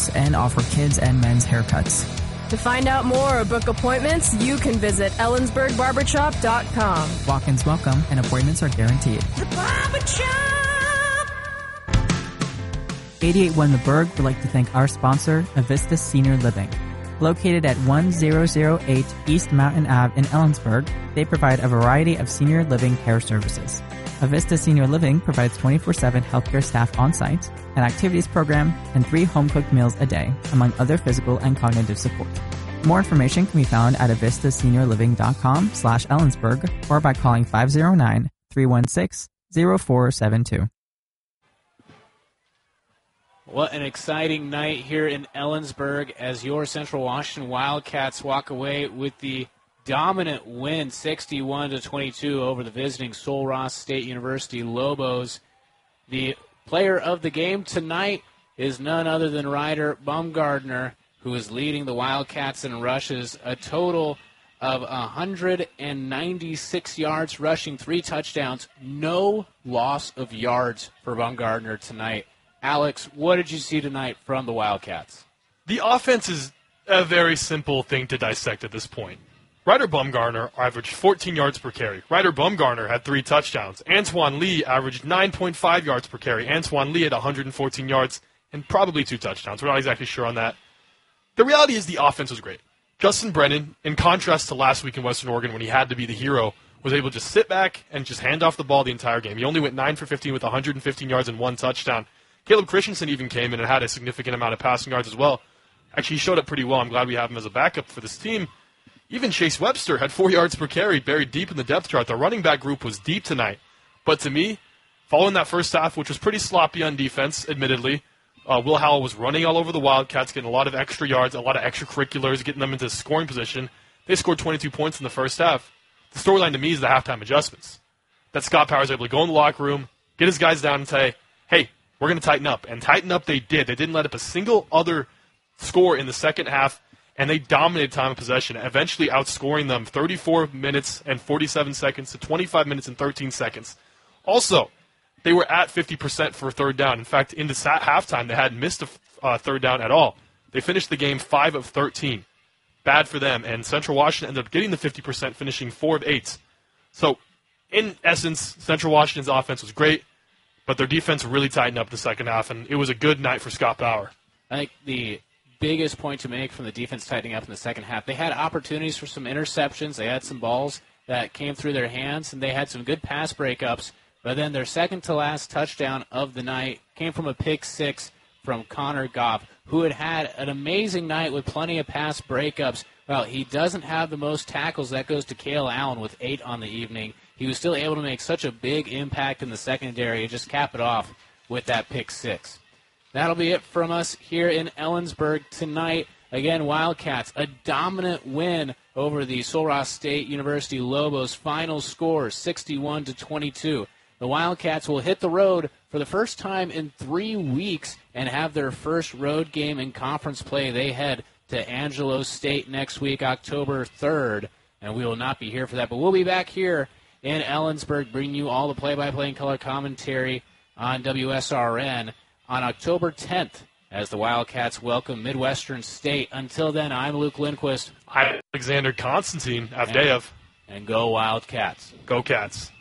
shops and offer kids and men's haircuts. To find out more or book appointments, you can visit ellensburgbarbershop.com. Walk-ins welcome and appointments are guaranteed. The Barber Shop! 881 The Berg would like to thank our sponsor, Avista Senior Living. Located at 1008 East Mountain Ave in Ellensburg, they provide a variety of senior living care services. Avista Senior Living provides 24/7 healthcare staff on-site, an activities program, and 3 home-cooked meals a day, among other physical and cognitive support. More information can be found at avistaseniorliving.com/Ellensburg or by calling 509-316-0472. What an exciting night here in Ellensburg as your Central Washington Wildcats walk away with the dominant win, 61-22 over the visiting Sul Ross State University Lobos. The player of the game tonight is none other than Ryder Bumgardner, who is leading the Wildcats in rushes, a total of 196 yards, rushing 3 touchdowns. No loss of yards for Bumgardner tonight. Alex, what did you see tonight from the Wildcats? The offense is a very simple thing to dissect at this point. Ryder Bumgardner averaged 14 yards per carry. Ryder Bumgardner had 3 touchdowns. Antoine Lee averaged 9.5 yards per carry. Antoine Lee had 114 yards and probably 2 touchdowns. We're not exactly sure on that. The reality is the offense was great. Justin Brennan, in contrast to last week in Western Oregon when he had to be the hero, was able to just sit back and just hand off the ball the entire game. He only went 9 for 15 with 115 yards and 1 touchdown. Caleb Christensen even came in and had a significant amount of passing yards as well. Actually, he showed up pretty well. I'm glad we have him as a backup for this team. Even Chase Webster had 4 yards per carry, buried deep in the depth chart. The running back group was deep tonight. But to me, following that first half, which was pretty sloppy on defense, admittedly, Will Howell was running all over the Wildcats, getting a lot of extra yards, a lot of extracurriculars, getting them into scoring position. They scored 22 points in the first half. The storyline to me is the halftime adjustments. That Scott Powers was able to go in the locker room, get his guys down and say, hey, we're going to tighten up. And tighten up they did. They didn't let up a single other score in the second half, and they dominated time of possession, eventually outscoring them 34 minutes and 47 seconds to 25 minutes and 13 seconds. Also, they were at 50% for third down. In fact, in the halftime, they hadn't missed a third down at all. They finished the game 5 of 13. Bad for them. And Central Washington ended up getting the 50%, finishing 4 of 8. So, in essence, Central Washington's offense was great, but their defense really tightened up the second half, and it was a good night for Scott Bauer. I think the biggest point to make from the defense tightening up in the second half, they had opportunities for some interceptions. They had some balls that came through their hands, and they had some good pass breakups. But then their second-to-last touchdown of the night came from a pick 6 from Connor Goff, who had an amazing night with plenty of pass breakups. Well, he doesn't have the most tackles. That goes to Cale Allen with 8 on the evening. He was still able to make such a big impact in the secondary and just cap it off with that pick 6. That'll be it from us here in Ellensburg tonight. Again, Wildcats, a dominant win over the Sul Ross State University Lobos. Final score, 61-22. The Wildcats will hit the road for the first time in 3 weeks and have their first road game in conference play. They head to Angelo State next week, October 3rd, and we will not be here for that. But we'll be back here in Ellensburg, bringing you all the play-by-play and color commentary on WSRN on October 10th as the Wildcats welcome Midwestern State. Until then, I'm Luke Lindquist. I'm Alexander Konstantin Avdeyev. And go Wildcats. Go Cats.